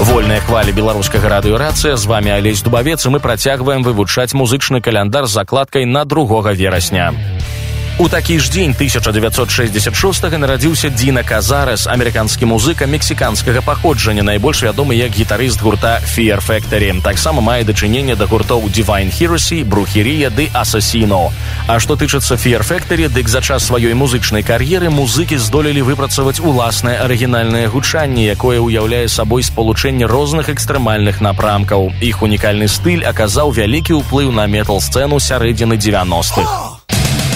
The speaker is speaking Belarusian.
Вольныя хвалі беларускага радыёрацыя, з вами Алесь Дубавец, і мы працягваем вывучаць музычны каляндар з закладкай на 2 верасня. У такі ж дзень 1966-га нарадзіўся Дина Казарес, амерыканскі музыка мексіканскага паходжання, найбольш вядомы як гітарыст гурта Fear Factory. Таксама мае дачыненне да гуртоў Divine Heresy, Brujeria ды Assassino. А што тычыцца Fear Factory, дык за час сваёй музычнай кар'еры музыкі здолелі выпрацаваць уласнае арыгінальнае гучанне, якое ўяўляе сабой спалучэнне розных экстрэмальных напрамкаў. Іх унікальны стыль аказаў вялікі ўплыў на метал-сцэну сярэдзіны 90-х.